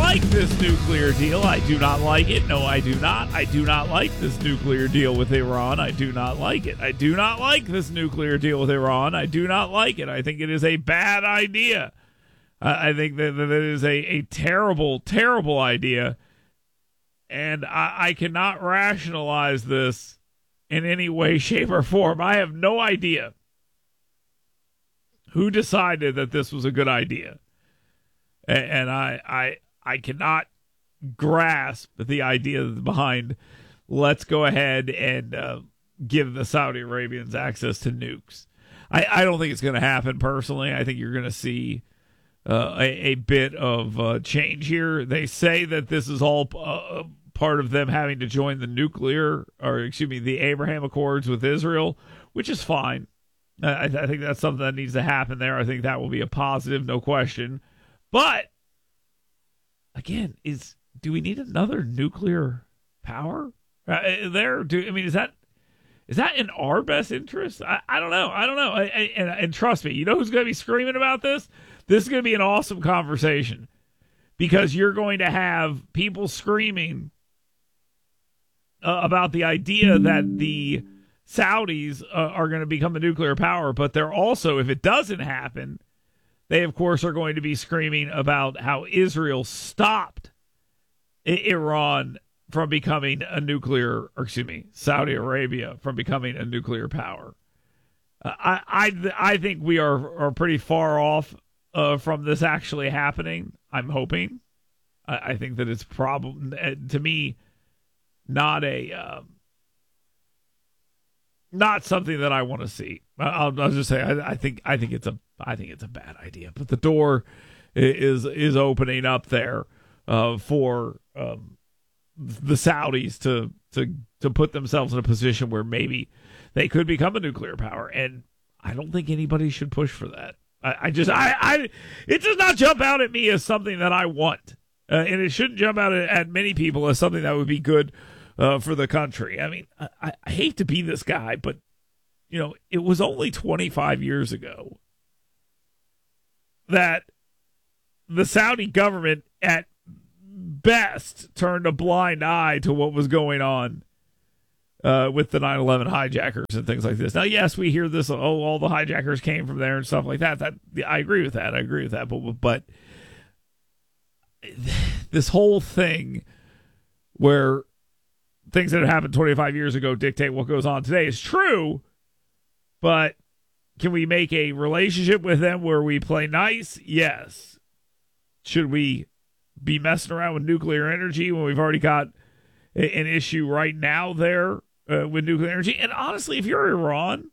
like this nuclear deal. I do not like it. No, I do not. I do not like this nuclear deal with Iran. I do not like it. I do not like this nuclear deal with Iran. I do not like it. I think it is a bad idea. I think that it is a terrible, terrible idea. And I cannot rationalize this in any way, shape, or form. I have no idea who decided that this was a good idea. And I cannot grasp the idea behind let's go ahead and give the Saudi Arabians access to nukes. I don't think it's going to happen personally. I think you're going to see a bit of change here. They say that this is all part of them having to join the Abraham Accords with Israel, which is fine. I think that's something that needs to happen there. I think that will be a positive, no question. But again, do we need another nuclear power there? Is that in our best interest? I don't know. And trust me, you know who's going to be screaming about this? This is going to be an awesome conversation because you're going to have people screaming about the idea that the Saudis are going to become a nuclear power, but they're also, if it doesn't happen, they, of course, are going to be screaming about how Israel stopped Iran from becoming Saudi Arabia from becoming a nuclear power. I think we are pretty far off from this actually happening. I'm hoping. I think that it's to me not something that I want to see. I'll just say I think it's a bad idea. But the door is opening up there for the Saudis to put themselves in a position where maybe they could become a nuclear power, and I don't think anybody should push for that. It does not jump out at me as something that I want, and it shouldn't jump out at many people as something that would be good for the country. I mean, I hate to be this guy, but it was only 25 years ago that the Saudi government at best turned a blind eye to what was going on with the 9/11 hijackers and things like this. Now, yes, we hear this, all the hijackers came from there and stuff like that. I agree with that. But this whole thing where things that happened 25 years ago dictate what goes on today is true, but can we make a relationship with them where we play nice? Yes. Should we be messing around with nuclear energy when we've already got an issue right now there with nuclear energy? And honestly, if you're Iran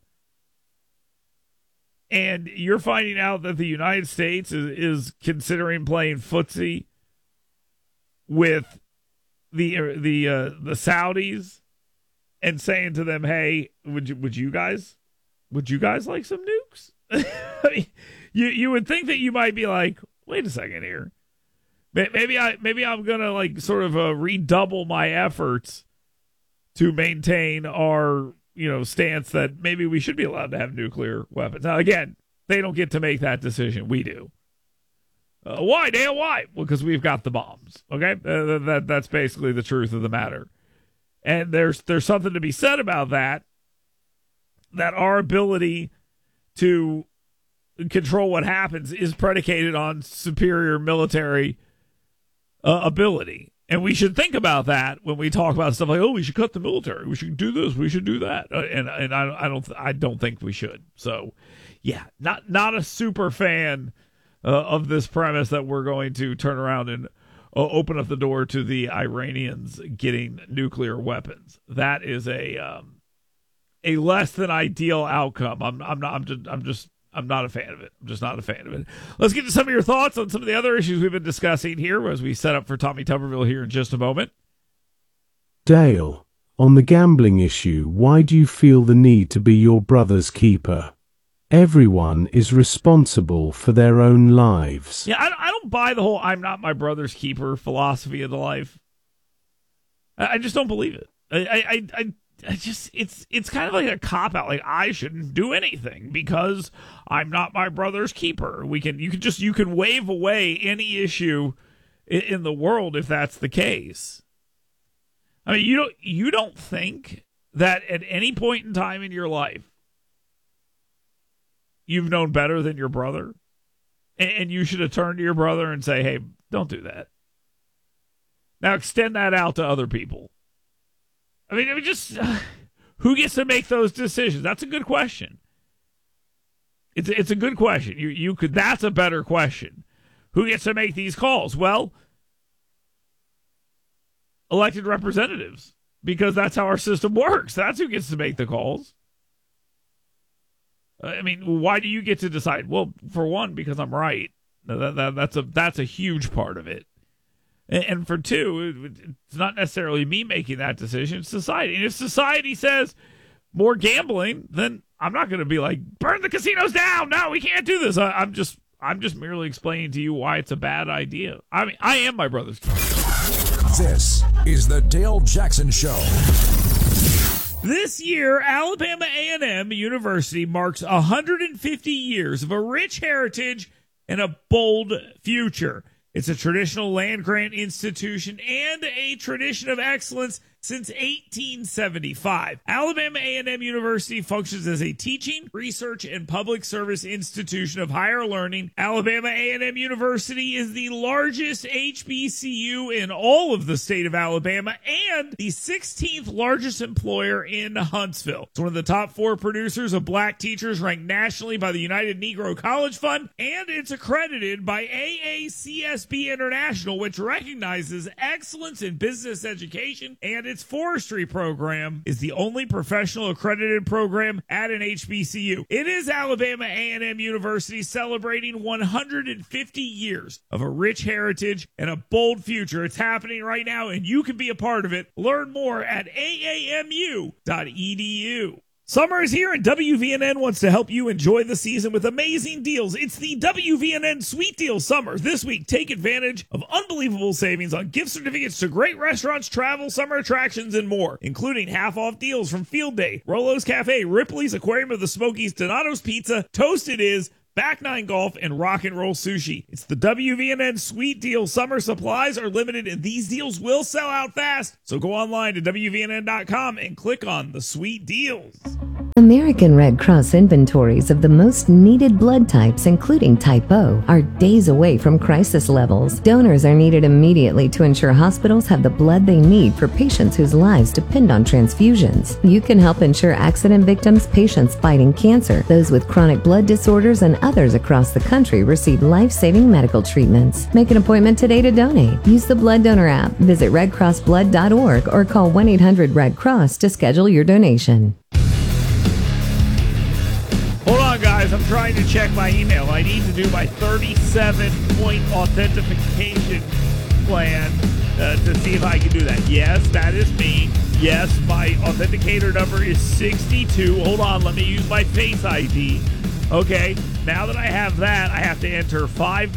and you're finding out that the United States is considering playing footsie with the Saudis and saying to them, "Hey, would you guys like some nukes?" I mean, you would think that you might be like, "Wait a second here. Maybe I'm gonna sort of redouble my efforts to maintain our stance that maybe we should be allowed to have nuclear weapons." Now, again, they don't get to make that decision. We do. Why, Dale? Why? Well, because we've got the bombs. Okay, that's basically the truth of the matter. And there's something to be said about that. That our ability to control what happens is predicated on superior military ability. And we should think about that when we talk about stuff like, we should cut the military, we should do this, we should do that, and I don't think we should. So, yeah, not a super fan of this premise that we're going to turn around and open up the door to the Iranians getting nuclear weapons. That is a less than ideal outcome. I'm not a fan of it. I'm just not a fan of it. Let's get to some of your thoughts on some of the other issues we've been discussing here as we set up for Tommy Tuberville here in just a moment. Dale, on the gambling issue, why do you feel the need to be your brother's keeper? Everyone is responsible for their own lives. Yeah, I don't buy the whole "I'm not my brother's keeper" philosophy of the life. I just don't believe it. I just it's kind of like a cop out. Like, I shouldn't do anything because I'm not my brother's keeper. You can wave away any issue in the world if that's the case. I mean, you don't think that at any point in time in your life you've known better than your brother, and you should have turned to your brother and say, hey, don't do that. Now extend that out to other people. I mean, just who gets to make those decisions? That's a good question. It's a good question. You could. That's a better question. Who gets to make these calls? Well, elected representatives, because that's how our system works. That's who gets to make the calls. I mean, why do you get to decide? Well, for one, because I'm right. That's a huge part of it. And for two, it's not necessarily me making that decision. It's society. And if society says more gambling, then I'm not going to be like, burn the casinos down. No, we can't do this. I'm just merely explaining to you why it's a bad idea. I mean, I am my brother's keeper. This is the Dale Jackson Show. This year, Alabama A&M University marks 150 years of a rich heritage and a bold future. It's a traditional land-grant institution and a tradition of excellence since 1875. Alabama A&M University functions as a teaching, research, and public service institution of higher learning. Alabama A&M University is the largest HBCU in all of the state of Alabama and the 16th largest employer in Huntsville. It's one of the top 4 producers of black teachers ranked nationally by the United Negro College Fund, and it's accredited by AACSB International, which recognizes excellence in business education, and its forestry program is the only professional accredited program at an HBCU. It is Alabama A&M University celebrating 150 years of a rich heritage and a bold future. It's happening right now, and you can be a part of it. Learn more at aamu.edu. Summer is here, and WVNN wants to help you enjoy the season with amazing deals. It's the WVNN Sweet Deal Summer. This week, take advantage of unbelievable savings on gift certificates to great restaurants, travel, summer attractions, and more, including half-off deals from Field Day, Rolo's Cafe, Ripley's, Aquarium of the Smokies, Donato's Pizza, Toasted Is, Back Nine Golf, and Rock and Roll Sushi. It's the WVNN Sweet Deal Summer. Supplies are limited, and these deals will sell out fast. So go online to WVNN.com and click on the Sweet Deals. American Red Cross inventories of the most needed blood types, including Type O, are days away from crisis levels. Donors are needed immediately to ensure hospitals have the blood they need for patients whose lives depend on transfusions. You can help ensure accident victims, patients fighting cancer, those with chronic blood disorders, and others across the country receive life-saving medical treatments. Make an appointment today to donate. Use the Blood Donor app, visit redcrossblood.org, or call 1-800-RED-CROSS to schedule your donation. Hold on, guys. I'm trying to check my email. I need to do my 37-point authentication plan to see if I can do that. Yes, that is me. Yes, my authenticator number is 62. Hold on. Let me use my Face ID. Okay. Now that I have that, I have to enter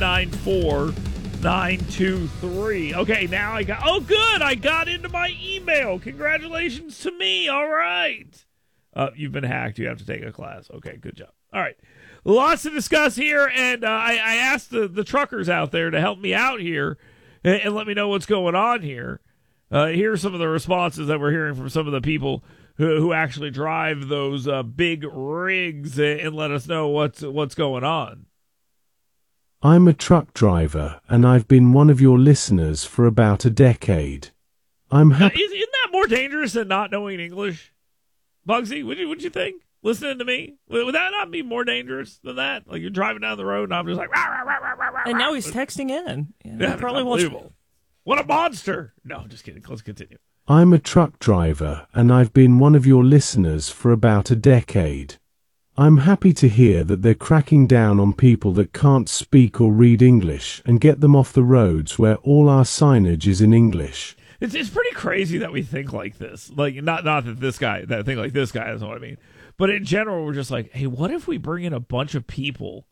594923. Okay, now I got... Oh, good. I got into my email. Congratulations to me. All right. You've been hacked. You have to take a class. Okay, good job. All right. Lots to discuss here, and I asked the truckers out there to help me out here and let me know what's going on here. Here are some of the responses that we're hearing from some of the people who actually drive those big rigs and let us know what's going on. I'm a truck driver, and I've been one of your listeners for about a decade. I'm happy. Isn't that more dangerous than not knowing English? Bugsy, what'd you think? Listening to me? Would that not be more dangerous than that? Like you're driving down the road and I'm just like, rah, rah, rah, rah, rah, and now he's texting in. Yeah, probably unbelievable. What a monster. No, just kidding. Let's continue. I'm a truck driver, and I've been one of your listeners for about a decade. I'm happy to hear that they're cracking down on people that can't speak or read English and get them off the roads where all our signage is in English. It's pretty crazy that we think like this. Like, not that this guy, that think like this guy, is what I mean. But in general, we're just like, hey, what if we bring in a bunch of people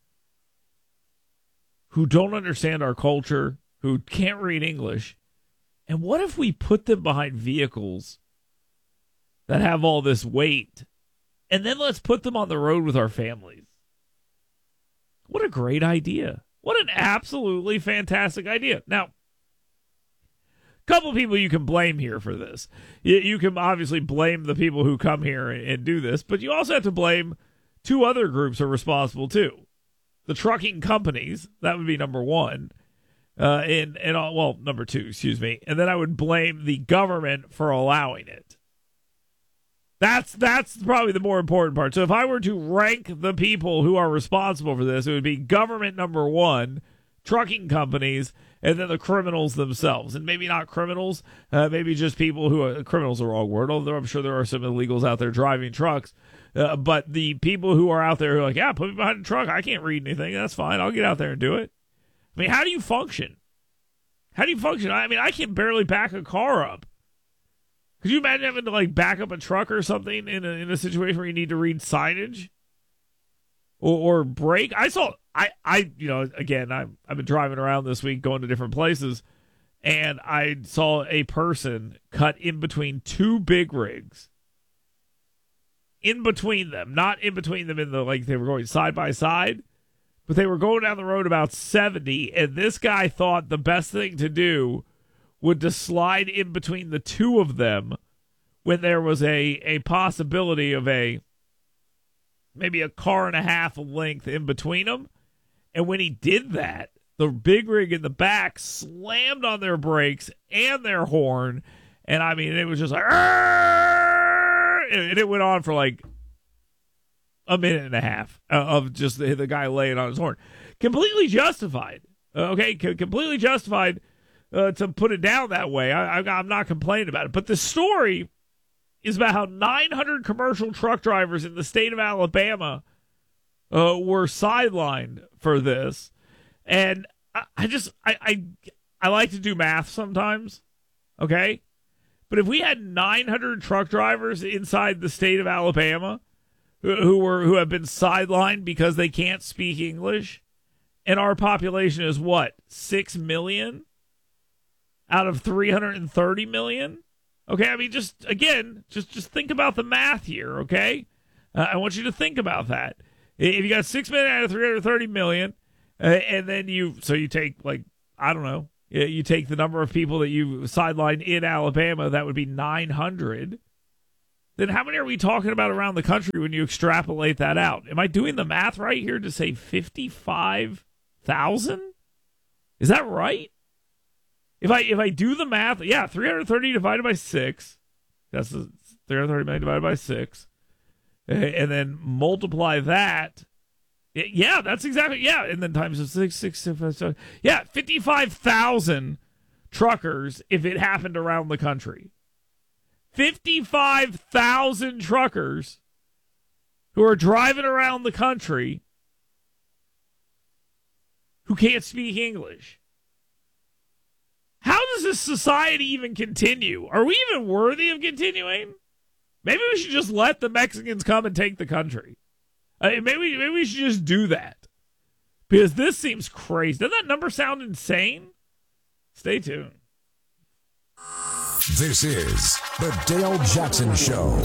who don't understand our culture, who can't read English, and what if we put them behind vehicles that have all this weight, and then let's put them on the road with our families? What a great idea. What an absolutely fantastic idea. Now, couple people you can blame here for this. You can obviously blame the people who come here and do this, but you also have to blame two other groups are responsible too. The trucking companies, that would be number one. Number two, excuse me. And then I would blame the government for allowing it. That's probably the more important part. So if I were to rank the people who are responsible for this, it would be government number one, trucking companies, and then the criminals themselves. And maybe not criminals, maybe just people who are, criminals are the wrong word, although I'm sure there are some illegals out there driving trucks. But the people who are out there who are like, yeah, put me behind the truck. I can't read anything. That's fine. I'll get out there and do it. I mean, how do you function? I mean, I can barely back a car up. Could you imagine having to like back up a truck or something in a situation where you need to read signage or brake? I've been driving around this week going to different places, and I saw a person cut in between two big rigs. In between them, not in between them in the, like they were going side by side, but they were going down the road about 70, and this guy thought the best thing to do would to slide in between the two of them when there was a possibility of maybe a car and a half length in between them. And when he did that, the big rig in the back slammed on their brakes and their horn, and I mean, it was just like, and it went on for like a minute and a half of just the guy laying on his horn. Completely justified. Completely justified to put it down that way. I'm not complaining about it. But the story is about how 900 commercial truck drivers in the state of Alabama were sidelined for this. And I like to do math sometimes, okay? But if we had 900 truck drivers inside the state of Alabama who have been sidelined because they can't speak English, and our population is what, 6 million out of 330 million? Okay, I mean, just think about the math here, okay? I want you to think about that. If you got 6 million out of 330 million, and then you take, like, I don't know, you take the number of people that you sidelined in Alabama, that would be 900. Then how many are we talking about around the country when you extrapolate that out? Am I doing the math right here to say 55,000? Is that right? If I do the math, yeah, 330 divided by 6, that's 330 million divided by 6, and then multiply that. Yeah, that's exactly, yeah, and then times 6, yeah, 55,000 truckers if it happened around the country. 55,000 truckers who are driving around the country who can't speak English. How does this society even continue? Are we even worthy of continuing? Maybe we should just let the Mexicans come and take the country. Maybe we should just do that. Because this seems crazy. Doesn't that number sound insane? Stay tuned. This is the Dale Jackson Show.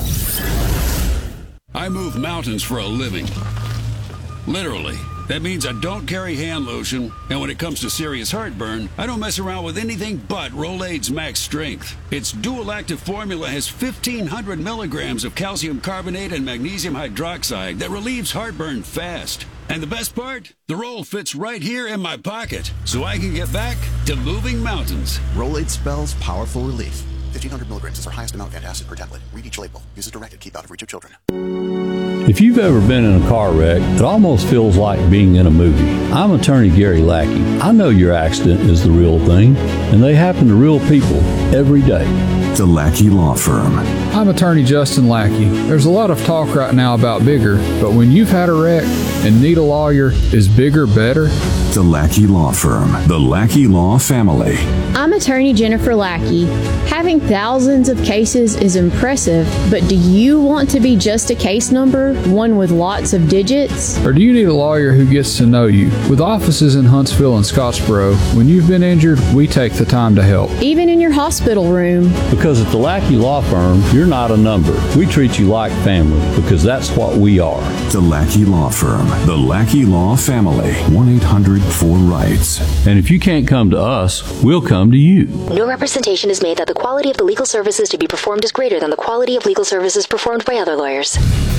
I move mountains for a living. Literally. That means I don't carry hand lotion, and when it comes to serious heartburn, I don't mess around with anything but Rolaids Max Strength. Its dual-active formula has 1,500 milligrams of calcium carbonate and magnesium hydroxide that relieves heartburn fast. And the best part? The roll fits right here in my pocket, so I can get back to moving mountains. Rolaids spells powerful relief. 1,500 milligrams is our highest amount of antacid per tablet. Read each label. Use as directed. Keep out of reach of children. If you've ever been in a car wreck, it almost feels like being in a movie. I'm attorney Gary Lackey. I know your accident is the real thing, and they happen to real people every day. The Lackey Law Firm. I'm attorney Justin Lackey. There's a lot of talk right now about bigger, but when you've had a wreck and need a lawyer, is bigger better? The Lackey Law Firm. The Lackey Law Family. I'm attorney Jennifer Lackey. Having thousands of cases is impressive, but do you want to be just a case number? One with lots of digits? Or do you need a lawyer who gets to know you? With offices in Huntsville and Scottsboro, when you've been injured, we take the time to help. Even in your hospital room? Because at the Lackey Law Firm, you're not a number. We treat you like family because that's what we are. The Lackey Law Firm. The Lackey Law Family. 1-800-4RIGHTS. And if you can't come to us, we'll come to you. No representation is made that the quality of the legal services to be performed is greater than the quality of legal services performed by other lawyers.